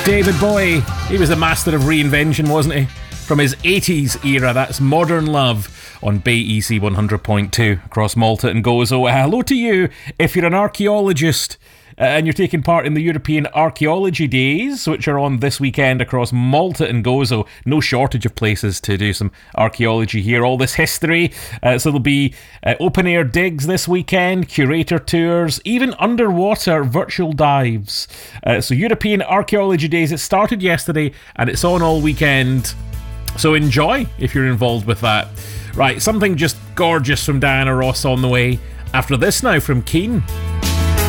David Bowie. He was the master of reinvention, wasn't he? From his 80s era, that's Modern Love on Bay EC 100.2 across Malta and Gozo. Hello to you if you're an archaeologist and you're taking part in the European Archaeology Days, which are on this weekend across Malta and Gozo. No shortage of places to do some archaeology here, all this history. So there'll be open-air digs this weekend, curator tours, even underwater virtual dives. So European Archaeology Days, it started yesterday and it's on all weekend. So enjoy if you're involved with that. Right, something just gorgeous from Diana Ross on the way. After this now from Keane.